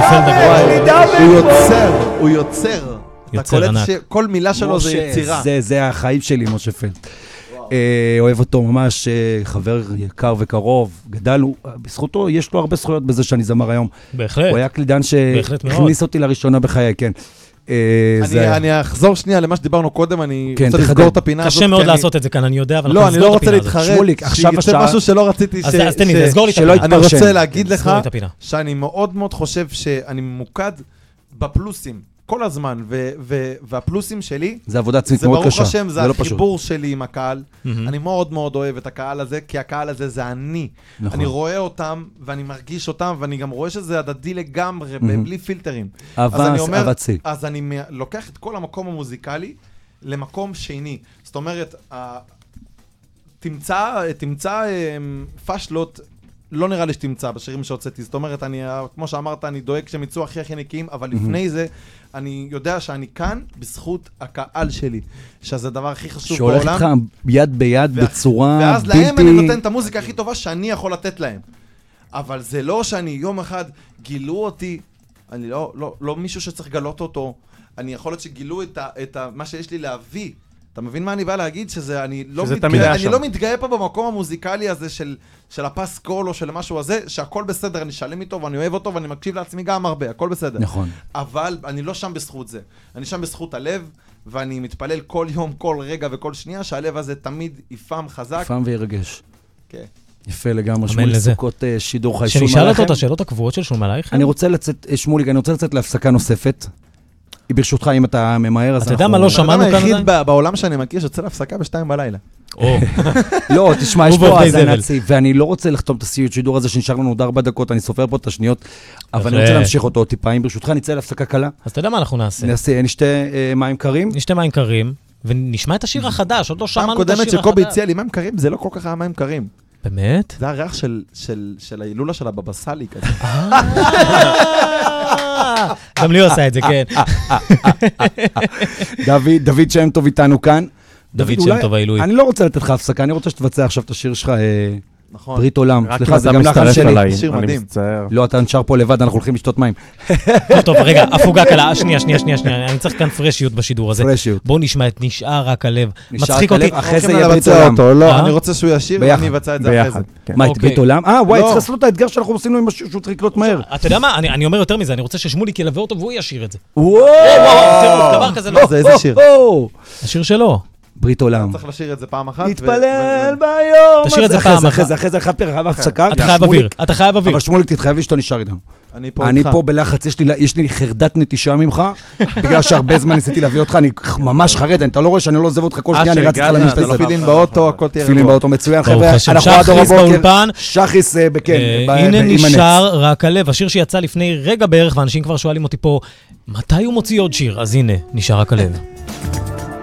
הוא יוצר. אתה קולט שכל מילה שלו זה יצירה. זה החיים שלי, משה פלד. אוהב אותו ממש, חבר יקר וקרוב, גדלנו, בזכותו יש לו הרבה זכויות בזה שאני זמר היום. בהחלט. הוא היה קלידן שהכניס אותי לראשונה בחיי, כן. אני אחזור שנייה למה שדיברנו קודם, אני רוצה לסגור את הפינה הזאת. קשה מאוד לעשות את זה כאן, אני יודע, אבל לא, אני לא רוצה להתחרט, שיצא משהו שלא רציתי, אז תן לי, תסגור לי את הפינה. אני רוצה להגיד לך שאני מאוד מאוד חושב שאני ממוקד בפלוסים. כל הזמן, והפלוסים שלי, זה עבודה עצמית מאוד קשה, זה ברוך השם, זה החיבור שלי עם הקהל. אני מאוד מאוד אוהב את הקהל הזה, כי הקהל הזה זה אני. אני רואה אותם, ואני מרגיש אותם, ואני גם רואה שזה הדדי לגמרי, בלי פילטרים. אז אני לוקח את כל המקום המוזיקלי למקום שני. זאת אומרת, תמצא פשלות, לא נראה לי שתמצא בשירים שהוצאתי. זאת אומרת, כמו שאמרת, אני דואג שהם יצאו הכי נקיים, אבל לפני זה, אני יודע שאני כאן בזכות הקהל שלי, שזה הדבר הכי חשוב בעולם. שהולך איתך יד ביד בצורה ואז להם אני נותן את המוזיקה הכי טובה שאני יכול לתת להם. אבל זה לא שאני יום אחד גילו אותי, אני לא מישהו שצריך לגלות אותו, אני יכול להיות שגילו את מה שיש לי להביא. אתה מבין מה אני בא להגיד? שזה אני לא מתגאה פה במקום המוזיקלי הזה של הפסקול או של משהו הזה, שהכל בסדר, אני שלם איתו ואני אוהב אותו ואני מקשיב לעצמי גם הרבה, הכל בסדר. נכון. אבל אני לא שם בזכות זה. אני שם בזכות הלב, ואני מתפלל כל יום, כל רגע וכל שנייה, שהלב הזה תמיד יפעם חזק. יפעם וירגש. כן. יפה לגמרי, שמולי סוכות שידור חי. שנשאל אותו את השאלות הקבועות של שום עלייך? אני רוצה לצאת, שמולי, אני רוצה לצאת להפסקה נוספת. ברשותך, אם אתה ממהר, אז אתה יודע מה לא שמענו כאן עדיין? בעולם שאני מכיר שיוצא להפסקה ב-2 בלילה. לא, תשמע, יש פה האזנצי, ואני לא רוצה לחתום את הסיוט שידור הזה שנשאר לנו עוד 4 דקות, אני סופר פה את השניות, אבל אני רוצה להמשיך אותו טיפה. אם ברשותך נצא להפסקה קלה. אז אתה יודע מה אנחנו נעשה? נשתה מים קרים. נשתה מים קרים, ונשמע את השיר החדש, עוד לא שמענו את השיר החדש. פעם קודמת שקובי הציע לי מים קרים, זה לא כל כך היה מים קרים. באמת? זה הריח של ההילולה של הבבא סאלי כזה. גם לי עושה את זה, כן. דוד שם טוב איתנו כאן. דוד שם טוב העילוי. אני לא רוצה לתת לך הפסקה, אני רוצה שתבצע עכשיו את השיר שלך, ברית עולם. רק אם אתה מצטרף אליי, אני מצטער. לא, אתה נשאר פה לבד, אנחנו הולכים לשתות מים. טוב, רגע, הפוגה קלה, שנייה, אני צריך כאן פרשיות בשידור הזה. פרשיות. בואו נשמע את נשאר רק הלב. מצחיק אותי. אחרי זה יהיה ברית עולם. לא, אני רוצה שהוא ישיר ואני אבצע את זה אחרי זה. מה, את ברית עולם? וואי, צריך לעשות את האתגר שאנחנו עושים לו עם השיר שהוא צריך לקלוט מהר. אתה יודע מה, אני אומר יותר מזה, אני רוצה ששמוליק ילווה אותו והוא ישיר את זה. וואו! דבר כזה לא. איזה שיר? השיר שלו. ברית עולם. צריך לשיר את זה פעם אחת. תתפלל ביום. תשאיר את זה פעם אחת. אחרי זה הפסקה. אתה חייב אוויר. אבל שמוליק, תתחייב לי שאתה נשאר איתנו. אני פה בלחץ, יש לי חרדת נטישה ממך, בגלל שהרבה זמן ניסיתי להביא אותך, אני ממש חרד, אתה לא רואה שאני לא עוזב אותך כל שנייה, אני רציתי על המשפט. תפילין באוטו, הכל תהיה תפילין באוטו, מצוין, חבר'ה. שחריס באולפן. שחריס, כן. הנה נשאר רק הלב, השיר שיצא לפני רגע בערך, ואנשים כבר שואלים אותי פה, מתי הוא מוציא עוד שיר? אז הנה, נשאר רק הלב.